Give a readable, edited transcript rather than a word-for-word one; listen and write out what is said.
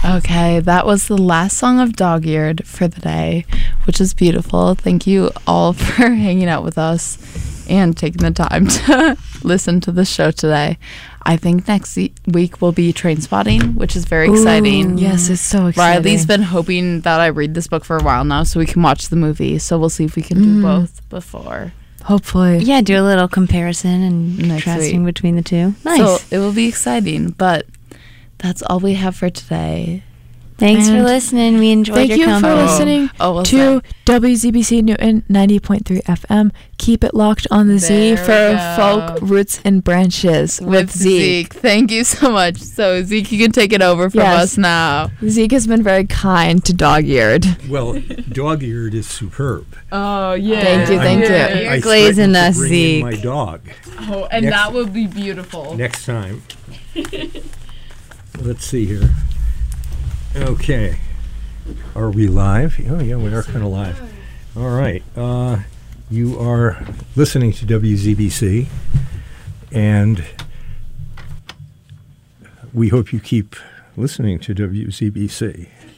Okay, that was the last song of Dog Eared for the day, which is beautiful. Thank you all for hanging out with us and taking the time to listen to the show today. I think next week will be Trainspotting, which is very exciting. Yes, it's so exciting. Riley's been hoping that I read this book for a while now so we can watch the movie. So we'll see if we can do both before. Hopefully. Yeah, do a little comparison and contrasting between the two. Nice. So it will be exciting, but that's all we have for today. Thanks for listening. We enjoyed your company. Thank you for listening to WZBC Newton 90.3 FM. Keep it locked on the Z for Folk Roots and Branches with Zeke. Thank you so much. So Zeke, you can take it over from us now. Zeke has been very kind to Dog Eared. Well, Dog Eared is superb. Oh yeah. Thank you. You're glazing us, Zeke. My dog. Oh, and that would be beautiful. Next time. Let's see here. Okay. Are we live? Oh, yeah, we are kind of live. All right. You are listening to WZBC, and we hope you keep listening to WZBC.